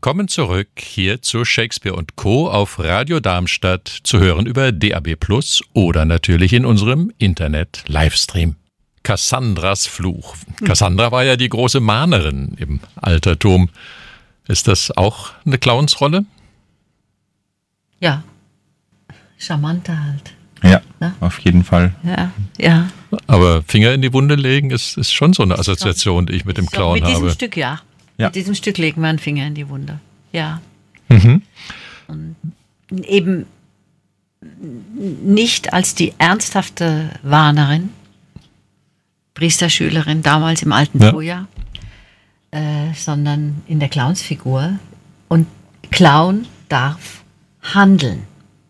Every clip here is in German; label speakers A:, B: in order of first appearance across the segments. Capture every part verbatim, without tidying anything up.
A: Willkommen zurück hier zu Shakespeare und Co. auf Radio Darmstadt, zu hören über D A B Plus oder natürlich in unserem Internet-Livestream. Kassandras Fluch. Kassandra war ja die große Mahnerin im Altertum. Ist das auch eine Clownsrolle?
B: Ja, charmanter halt.
C: Ja, ne? Auf jeden Fall.
B: Ja, ja.
A: Aber Finger in die Wunde legen ist, ist schon so eine Assoziation, die ich mit dem
B: so,
A: Clown
B: mit
A: habe.
B: Mit diesem Stück, ja.
C: ja.
B: Mit diesem Stück legen wir einen Finger in die Wunde. Ja.
A: Mhm.
B: Und eben nicht als die ernsthafte Warnerin, Priesterschülerin damals im alten
A: ja.
B: Troja, äh, sondern in der Clownsfigur. Und Clown darf handeln.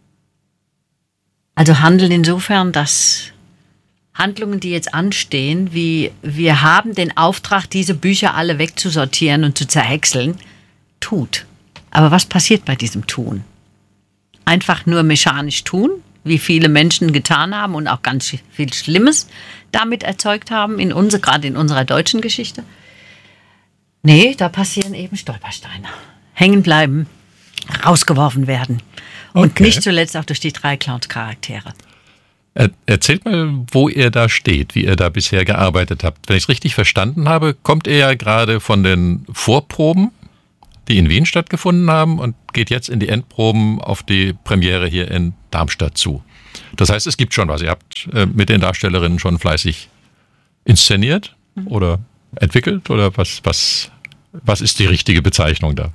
B: Also handeln insofern, dass Handlungen, die jetzt anstehen, wie wir haben den Auftrag, diese Bücher alle wegzusortieren und zu zerhäckseln, tut. Aber was passiert bei diesem Tun? Einfach nur mechanisch tun, wie viele Menschen getan haben und auch ganz viel Schlimmes damit erzeugt haben, in unsere, gerade in unserer deutschen Geschichte? Nee, da passieren eben Stolpersteine. Hängen bleiben, rausgeworfen werden. Und
A: okay.
B: nicht zuletzt auch durch die drei Clowns-Charaktere.
A: Er, erzählt mal, wo ihr da steht, wie ihr da bisher gearbeitet habt. Wenn ich es richtig verstanden habe, kommt ihr ja gerade von den Vorproben, die in Wien stattgefunden haben, und geht jetzt in die Endproben auf die Premiere hier in Darmstadt zu. Das heißt, es gibt schon was. Ihr habt äh, mit den Darstellerinnen schon fleißig inszeniert mhm. oder entwickelt, oder was, was, was ist die richtige Bezeichnung da?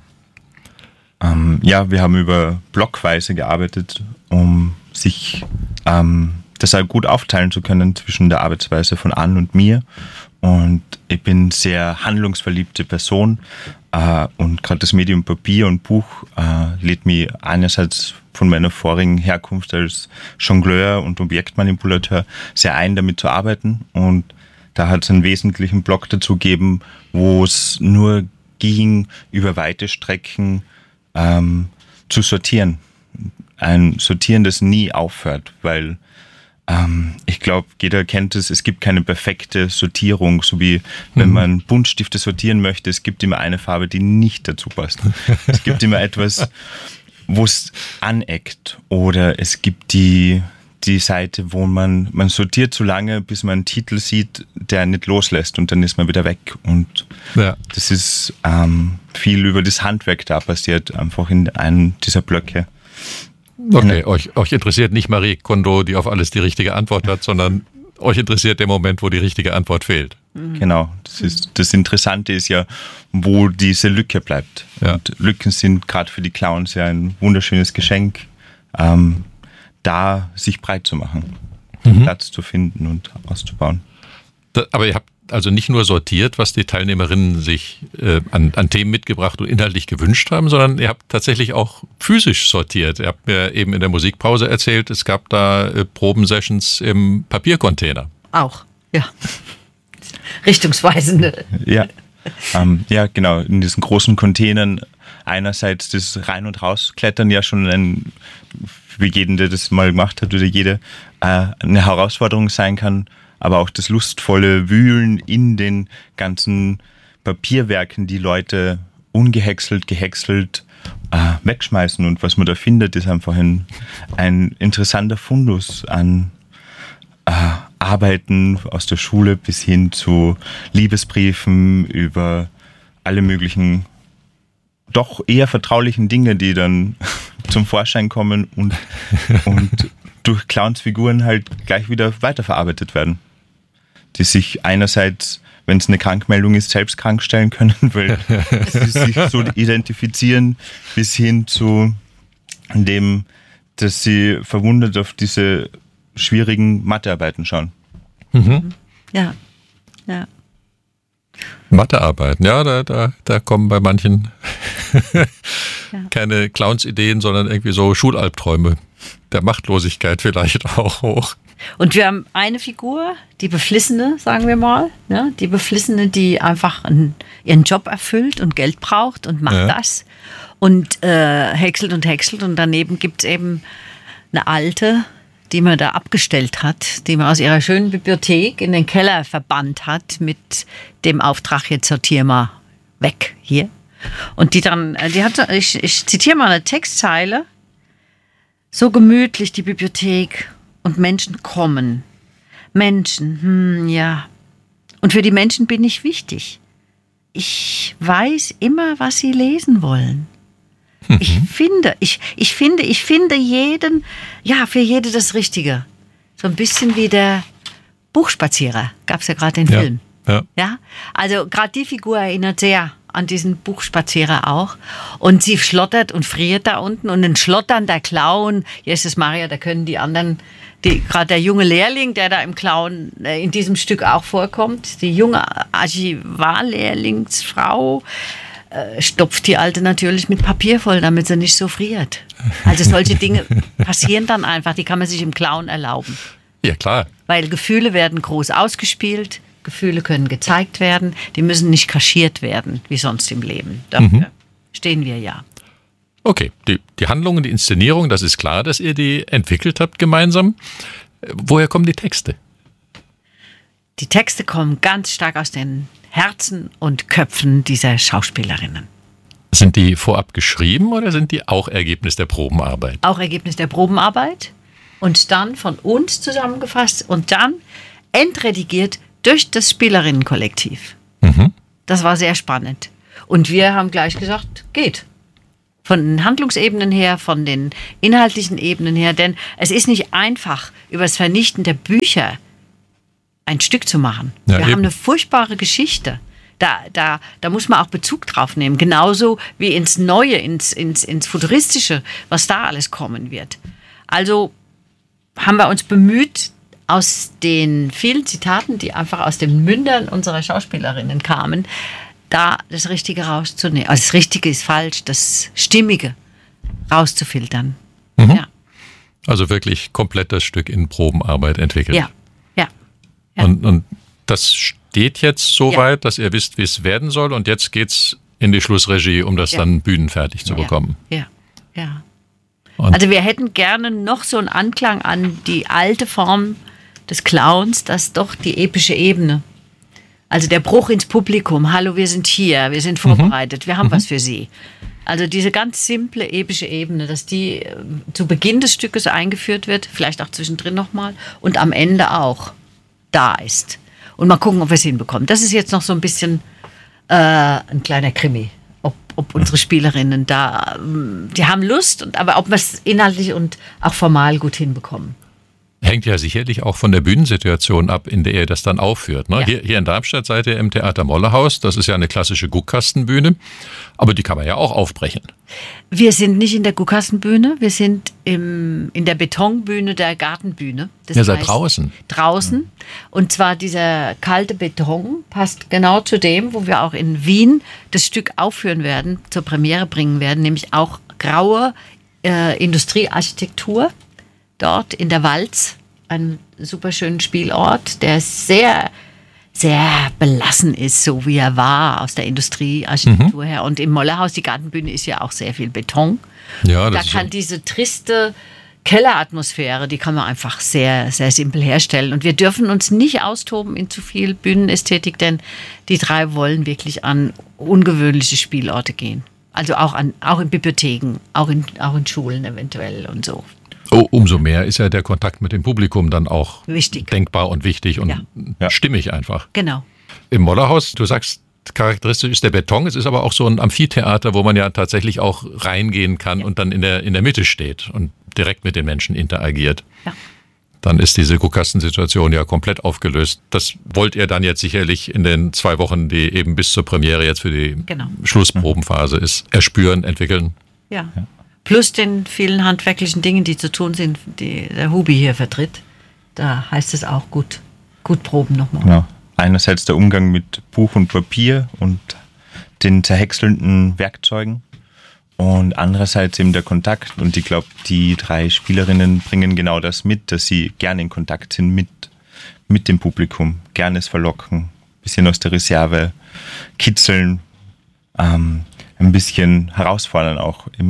C: Ähm, ja, wir haben über Blockweise gearbeitet, um sich ähm, das auch gut aufteilen zu können zwischen der Arbeitsweise von Ann und mir. Und ich bin sehr handlungsverliebte Person äh, und gerade das Medium Papier und Buch äh, lädt mich einerseits von meiner vorigen Herkunft als Jongleur und Objektmanipulateur sehr ein, damit zu arbeiten. Und da hat es einen wesentlichen Block dazu gegeben, wo es nur ging, über weite Strecken ähm, zu sortieren. Ein Sortieren, das nie aufhört, weil ähm, ich glaube, jeder kennt es, es gibt keine perfekte Sortierung, so wie wenn man Buntstifte sortieren möchte, es gibt immer eine Farbe, die nicht dazu passt. Es gibt immer etwas, wo es aneckt, oder es gibt die, die Seite, wo man, man sortiert so lange, bis man einen Titel sieht, der nicht loslässt, und dann ist man wieder weg. Und ja. das ist ähm, viel über das Handwerk da passiert, einfach in einem dieser Blöcke.
A: Okay, euch, euch interessiert nicht Marie Kondo, die auf alles die richtige Antwort hat, sondern euch interessiert der Moment, wo die richtige Antwort fehlt.
C: Genau, das ist das Interessante ist ja, wo diese Lücke bleibt. Ja. Und Lücken sind gerade für die Clowns ja ein wunderschönes Geschenk, ähm, da sich breit zu machen, mhm. Platz zu finden und auszubauen.
A: Da, aber ihr habt also nicht nur sortiert, was die Teilnehmerinnen sich äh, an, an Themen mitgebracht und inhaltlich gewünscht haben, sondern ihr habt tatsächlich auch physisch sortiert. Ihr habt mir eben in der Musikpause erzählt, es gab da äh, Probensessions im Papiercontainer.
B: Auch, ja. Richtungsweisende.
C: Ja, ähm, ja, genau. In diesen großen Containern einerseits das Rein- und Rausklettern ja schon ein, für jeden, der das mal gemacht hat oder jede, äh, eine Herausforderung sein kann, aber auch das lustvolle Wühlen in den ganzen Papierwerken, die Leute ungehäckselt, gehäckselt äh, wegschmeißen. Und was man da findet, ist einfach ein, ein interessanter Fundus an äh, Arbeiten aus der Schule bis hin zu Liebesbriefen über alle möglichen, doch eher vertraulichen Dinge, die dann zum Vorschein kommen und, und durch Clownsfiguren halt gleich wieder weiterverarbeitet werden. Die sich einerseits, wenn es eine Krankmeldung ist, selbst krank stellen können, weil sie sich so identifizieren, bis hin zu dem, dass sie verwundert auf diese schwierigen Mathearbeiten schauen.
A: Mhm.
B: Ja, ja.
A: Mathearbeiten, ja, da, da, da kommen bei manchen ja. keine Clownsideen, sondern irgendwie so Schulalbträume der Machtlosigkeit vielleicht auch hoch.
B: Und wir haben eine Figur, die Beflissene, sagen wir mal, ne? Die Beflissene, die einfach einen, ihren Job erfüllt und Geld braucht und macht ja. das und äh, häckselt und häckselt, und daneben gibt es eben eine Alte, die man da abgestellt hat, die man aus ihrer schönen Bibliothek in den Keller verbannt hat mit dem Auftrag, jetzt sortier mal weg hier. Und die dann, die hat, ich, ich zitiere mal eine Textzeile, so gemütlich die Bibliothek und Menschen kommen. Menschen, hm, ja. Und für die Menschen bin ich wichtig. Ich weiß immer, was sie lesen wollen. Mhm. Ich finde, ich, ich finde, ich finde jeden, ja, für jede das Richtige. So ein bisschen wie der Buchspazierer, gab es ja gerade den
A: ja,
B: Film.
A: Ja.
B: Ja? Also gerade die Figur erinnert sehr an diesen Buchspazierer auch. Und sie schlottert und friert da unten und ein schlotternder Clown, Jesus Maria, da können die anderen, die, gerade der junge Lehrling, der da im Clown äh, in diesem Stück auch vorkommt, die junge Archivarlehrlingsfrau, äh, stopft die Alte natürlich mit Papier voll, damit sie nicht so friert. Also solche Dinge passieren dann einfach, die kann man sich im Clown erlauben.
A: Ja, klar.
B: Weil Gefühle werden groß ausgespielt, Gefühle können gezeigt werden, die müssen nicht kaschiert werden, wie sonst im Leben. Dafür mhm. stehen wir ja.
A: Okay, die, die Handlung und die Inszenierung, das ist klar, dass ihr die entwickelt habt gemeinsam. Woher kommen die Texte?
B: Die Texte kommen ganz stark aus den Herzen und Köpfen dieser Schauspielerinnen.
A: Sind die vorab geschrieben oder sind die auch Ergebnis der Probenarbeit?
B: Auch Ergebnis der Probenarbeit und dann von uns zusammengefasst und dann entredigiert durch das Spielerinnenkollektiv. Mhm. Das war sehr spannend. Und wir haben gleich gesagt, geht. Von den Handlungsebenen her, von den inhaltlichen Ebenen her. Denn es ist nicht einfach, über das Vernichten der Bücher ein Stück zu machen. Ja, wir eben. haben eine furchtbare Geschichte. Da, da, da muss man auch Bezug drauf nehmen. Genauso wie ins Neue, ins, ins, ins Futuristische, was da alles kommen wird. Also haben wir uns bemüht, aus den vielen Zitaten, die einfach aus den Mündern unserer Schauspielerinnen kamen, da das Richtige rauszunehmen. Also das Richtige ist falsch, das Stimmige rauszufiltern.
A: Mhm.
B: Ja.
A: Also wirklich komplett das Stück in Probenarbeit entwickelt.
B: Ja, ja. ja.
A: Und, und das steht jetzt so ja. weit, dass ihr wisst, wie es werden soll und jetzt geht's in die Schlussregie, um das ja. dann bühnenfertig zu
B: ja.
A: bekommen.
B: Ja, ja.
A: Und
B: also wir hätten gerne noch so einen Anklang an die alte Form des Clowns, das doch die epische Ebene. Also der Bruch ins Publikum, hallo, wir sind hier, wir sind vorbereitet, mhm. wir haben mhm. was für Sie. Also diese ganz simple epische Ebene, dass die äh, zu Beginn des Stückes eingeführt wird, vielleicht auch zwischendrin nochmal und am Ende auch da ist. Und mal gucken, ob wir es hinbekommen. Das ist jetzt noch so ein bisschen äh, ein kleiner Krimi, ob, ob unsere Spielerinnen da, die haben Lust, und, aber ob wir es inhaltlich und auch formal gut hinbekommen.
A: Hängt ja sicherlich auch von der Bühnensituation ab, in der ihr das dann aufführt. Ne?
B: Ja.
A: Hier, hier in Darmstadt seid ihr im Theater Mollehaus. Das ist ja eine klassische Guckkastenbühne. Aber die kann man ja auch aufbrechen.
B: Wir sind nicht in der Guckkastenbühne. Wir sind im, in der Betonbühne der Gartenbühne. Das
A: ihr seid
B: heißt,
A: draußen.
B: Draußen. Mhm. Und zwar dieser kalte Beton passt genau zu dem, wo wir auch in Wien das Stück aufführen werden, zur Premiere bringen werden. Nämlich auch graue äh, Industriearchitektur. Dort in der Walz, ein super schönen Spielort, der sehr, sehr belassen ist, so wie er war aus der Industriearchitektur mhm. her. Und im Mollehaus, die Gartenbühne, ist ja auch sehr viel Beton.
A: Ja, das
B: da
A: ist
B: kann
A: so.
B: diese triste Kelleratmosphäre, die kann man einfach sehr, sehr simpel herstellen. Und wir dürfen uns nicht austoben in zu viel Bühnenästhetik, denn die drei wollen wirklich an ungewöhnliche Spielorte gehen. Also auch, an, auch in Bibliotheken, auch in, auch in Schulen eventuell und so.
A: Oh, umso mehr ist ja der Kontakt mit dem Publikum dann auch
B: wichtig.
A: Denkbar und wichtig und
B: ja.
A: stimmig einfach.
B: Genau.
A: Im Mollehaus, du sagst, charakteristisch ist der Beton. Es ist aber auch so ein Amphitheater, wo man ja tatsächlich auch reingehen kann ja. und dann in der, in der Mitte steht und direkt mit den Menschen interagiert.
B: Ja.
A: Dann ist diese Guckkastensituation ja komplett aufgelöst. Das wollt ihr dann jetzt sicherlich in den zwei Wochen, die eben bis zur Premiere jetzt für die
B: genau.
A: Schlussprobenphase ist, erspüren, entwickeln.
B: Ja. ja. Plus den vielen handwerklichen Dingen, die zu tun sind, die der Hubi hier vertritt. Da heißt es auch gut, gut proben nochmal.
C: Genau. Einerseits der Umgang mit Buch und Papier und den zerhäckselnden Werkzeugen und andererseits eben der Kontakt. Und ich glaube, die drei Spielerinnen bringen genau das mit, dass sie gerne in Kontakt sind mit, mit dem Publikum, gerne es verlocken, ein bisschen aus der Reserve kitzeln, ähm, ein bisschen herausfordern auch im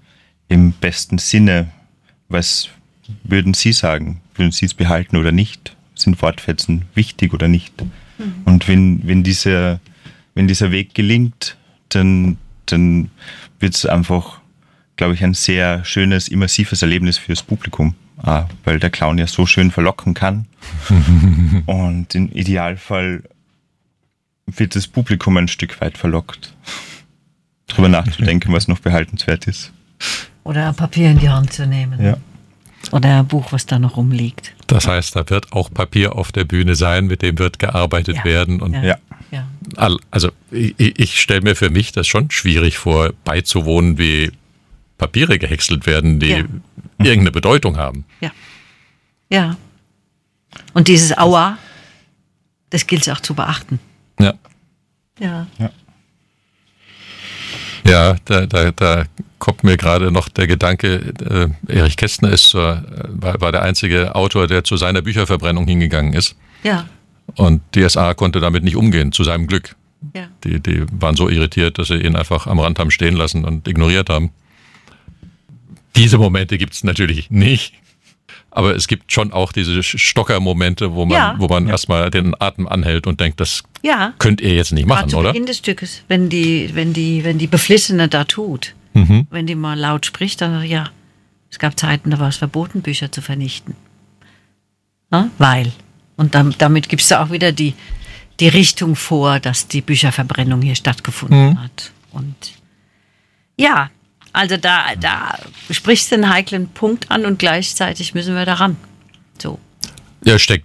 C: Im besten Sinne. Was würden Sie sagen? Würden Sie es behalten oder nicht? Sind Wortfetzen wichtig oder nicht? Mhm. Und wenn, wenn, dieser, wenn dieser Weg gelingt, dann dann wird es einfach, glaube ich, ein sehr schönes, immersives Erlebnis fürs Publikum, äh, weil der Clown ja so schön verlocken kann. Und im Idealfall wird das Publikum ein Stück weit verlockt, drüber nachzudenken, was noch behaltenswert ist.
B: Oder ein Papier in die Hand zu nehmen.
C: Ja.
B: Oder ein Buch, was da noch rumliegt.
A: Das heißt, da wird auch Papier auf der Bühne sein, mit dem wird gearbeitet
B: Ja.
A: werden. Und
C: Ja.
B: Ja.
A: all- also ich, ich stelle mir für mich das schon schwierig vor, beizuwohnen, wie Papiere gehäckselt werden, die
B: Ja.
A: irgendeine Bedeutung haben.
B: Ja. Ja. Und dieses Aua, das gilt es auch zu beachten.
A: Ja.
B: Ja.
A: Ja, da, da, da kommt mir gerade noch der Gedanke, äh, Erich Kästner ist zur, äh, war, war der einzige Autor, der zu seiner Bücherverbrennung hingegangen ist.
B: Ja.
A: Und die S A konnte damit nicht umgehen, zu seinem Glück.
B: Ja.
A: Die, die waren so irritiert, dass sie ihn einfach am Rand haben stehen lassen und ignoriert haben. Diese Momente gibt es natürlich nicht. Aber es gibt schon auch diese Stocker-Momente, wo man,
B: Ja.
A: wo man erstmal den Atem anhält und denkt, das
B: Ja.
A: könnt ihr jetzt nicht
B: Gerade
A: machen,
B: zu
A: oder?
B: Beginn des Stückes, wenn die, wenn die, wenn die Beflissene da tut,
A: Mhm.
B: wenn die mal laut spricht, dann ja, es gab Zeiten, da war es verboten, Bücher zu vernichten. Na? Weil. Und dam- damit gibst du auch wieder die, die Richtung vor, dass die Bücherverbrennung hier stattgefunden
A: Mhm.
B: hat. Und ja, also da, da sprichst du einen heiklen Punkt an und gleichzeitig müssen wir daran. So.
A: Ja, steckt